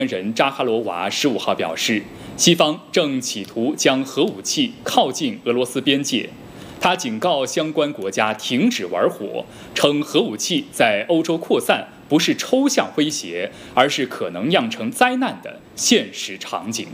人扎哈罗娃15号表示，西方正企图将核武器靠近俄罗斯边界。他警告相关国家停止玩火，称核武器在欧洲扩散不是抽象威胁，而是可能酿成灾难的现实场景。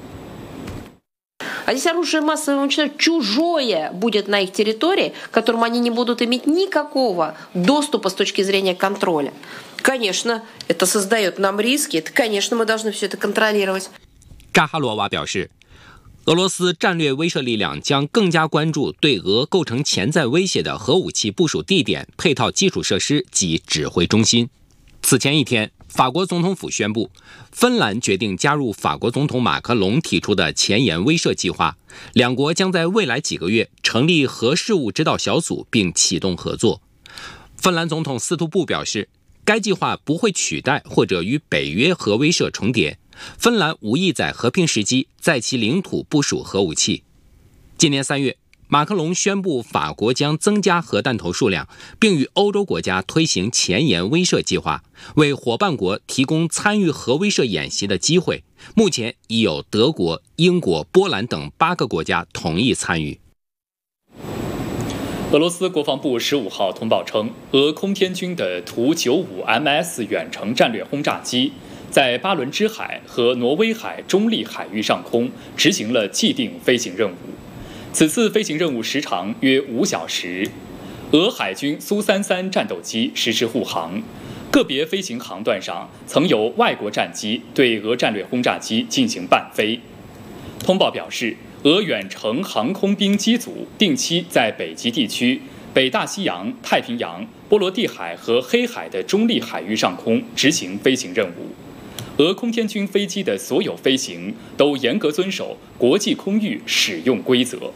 А здесь оружие массового уничтожения чужое будет на их территории, к которому они не будут иметь никакого доступа с точки зрения контроля. Конечно, это создает нам риски, это, конечно, мы должны все это контролировать. 扎哈罗娃表示，俄罗斯战略威慑力量将更加关注对俄构成潜在威胁的核武器部署地点、配套基础设施及指挥中心。此前一天，法国总统府宣布，芬兰决定加入法国总统马克龙提出的前沿威慑计划，两国将在未来几个月成立核事务指导小组并启动合作。芬兰总统斯图布表示，该计划不会取代或者与北约核威慑重叠，芬兰无意在和平时机在其领土部署核武器。今年3月，马克龙宣布法国将增加核弹头数量，并与欧洲国家推行前沿威慑计划，为伙伴国提供参与核威慑演习的机会。目前已有德国、英国、波兰等8个国家同意参与。 俄罗斯国防部15号通报称，俄空天军的图95MS 远程战略轰炸机在巴伦支海和挪威海中立海域上空执行了既定飞行任务。此次飞行任务时长约5小时，俄海军苏33战斗机实施护航，个别飞行航段上曾有外国战机对俄战略轰炸机进行伴飞。通报表示，俄远程航空兵机组定期在北极地区、北大西洋、太平洋、波罗的海和黑海的中立海域上空执行飞行任务。俄空天军飞机的所有飞行都严格遵守国际空域使用规则。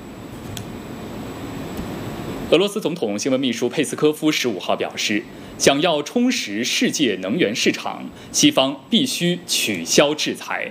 俄罗斯总统新闻秘书佩斯科夫15号表示，想要充实世界能源市场，西方必须取消制裁。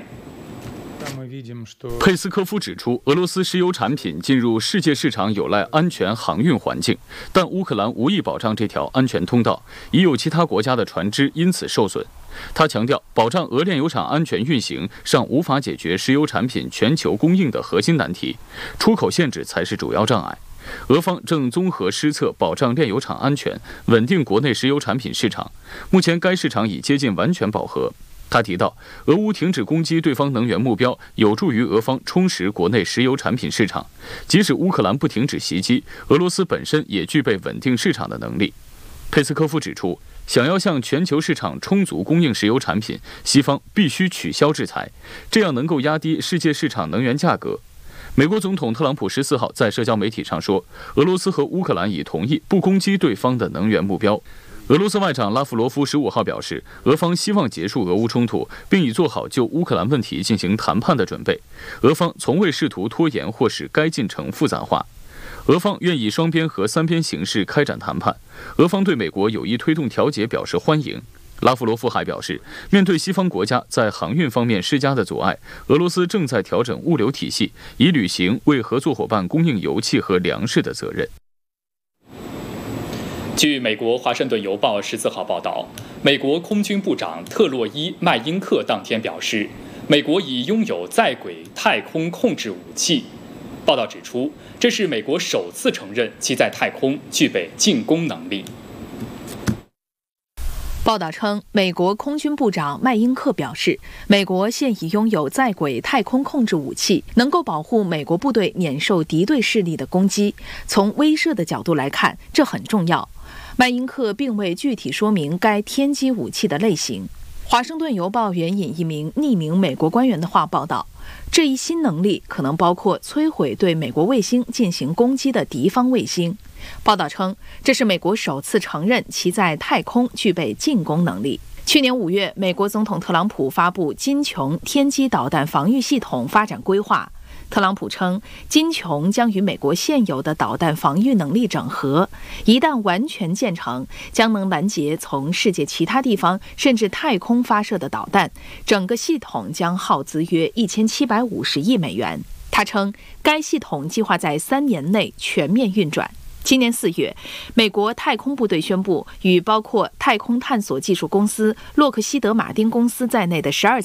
佩斯科夫指出，俄罗斯石油产品进入世界市场有赖安全航运环境，但乌克兰无意保障这条安全通道，已有其他国家的船只因此受损。他强调，保障俄炼油厂安全运行尚无法解决石油产品全球供应的核心难题，出口限制才是主要障碍。俄方正综合施策，保障炼油厂安全，稳定国内石油产品市场。目前该市场已接近完全饱和。他提到，俄乌停止攻击对方能源目标，有助于俄方充实国内石油产品市场。即使乌克兰不停止袭击，俄罗斯本身也具备稳定市场的能力。佩斯科夫指出，想要向全球市场充足供应石油产品，西方必须取消制裁，这样能够压低世界市场能源价格。美国总统特朗普14号在社交媒体上说，俄罗斯和乌克兰已同意不攻击对方的能源目标。俄罗斯外长拉夫罗夫15号表示，俄方希望结束俄乌冲突，并已做好就乌克兰问题进行谈判的准备。俄方从未试图拖延或使该进程复杂化。俄方愿以双边和3边形式开展谈判。俄方对美国有意推动调解表示欢迎。拉夫罗夫还表示，面对西方国家在航运方面施加的阻碍，俄罗斯正在调整物流体系，以履行为合作伙伴供应油气和粮食的责任。 据美国《华盛顿邮报》14号报道，美国空军部长特洛伊·麦因克当天表示，美国已拥有在轨太空控制武器。报道指出，这是美国首次承认其在太空具备进攻能力。 报道称，美国空军部长麦因克表示，美国现已拥有在轨太空控制武器，能够保护美国部队免受敌对势力的攻击。从威慑的角度来看，这很重要。麦因克并未具体说明该天基武器的类型。华盛顿邮报援引一名匿名美国官员的话报道，这一新能力可能包括摧毁对美国卫星进行攻击的敌方卫星。报道称，这是美国首次承认其在太空具备进攻能力。去年5月，美国总统特朗普发布金琼天基导弹防御系统发展规划。特朗普称，金琼将与美国现有的导弹防御能力整合，一旦完全建成，将能拦截从世界其他地方甚至太空发射的导弹。整个系统将耗资约1750亿美元。他称，该系统计划在3年内全面运转。 今年4月，美国太空部队宣布，与包括太空探索技术公司洛克希德马丁公司在内的12